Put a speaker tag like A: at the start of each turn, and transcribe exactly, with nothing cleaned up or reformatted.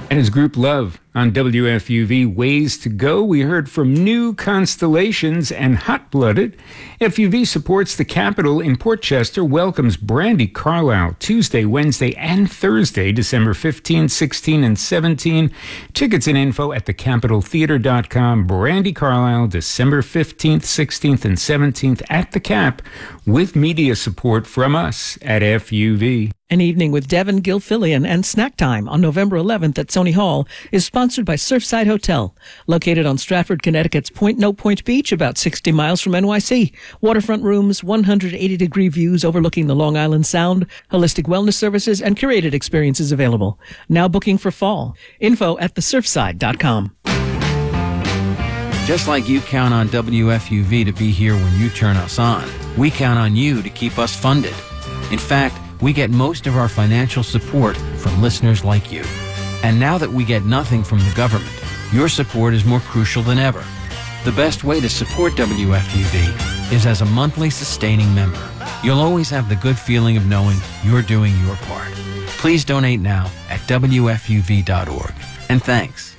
A: And as Group Love on W F U V Ways to Go, we heard from New Constellations and Hot Blooded. F U V supports the Capitol in Port Chester, welcomes Brandy Carlisle Tuesday, Wednesday, and Thursday, December fifteenth, sixteenth, and seventeenth. Tickets and info at the capitol theater dot com. Brandy Carlisle, December fifteenth, sixteenth, and seventeenth at the Cap, with media support from us at F U V.
B: An Evening with Devin Gilfillian and Snack Time on November eleventh at Sony Hall is sponsored by Surfside Hotel, located on Stratford, Connecticut's Point No Point Beach, about sixty miles from N Y C. Waterfront rooms, one hundred eighty degree views overlooking the Long Island Sound, holistic wellness services, and curated experiences available. Now booking for fall. Info at the surfside dot com.
C: Just like you count on W F U V to be here when you turn us on, we count on you to keep us funded. In fact, we get most of our financial support from listeners like you. And now that we get nothing from the government, your support is more crucial than ever. The best way to support W F U V is as a monthly sustaining member. You'll always have the good feeling of knowing you're doing your part. Please donate now at W F U V dot org. And thanks.